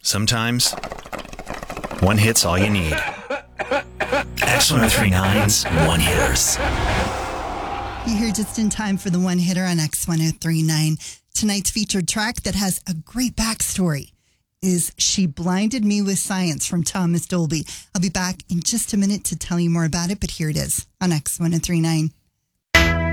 Sometimes, one hit's all you need. X1039's One Hitters. You're here just in time for the One Hitter on X1039. Tonight's featured track that has a great backstory is She Blinded Me with Science from Thomas Dolby. I'll be back in just a minute to tell you more about it, but here it is on X1039.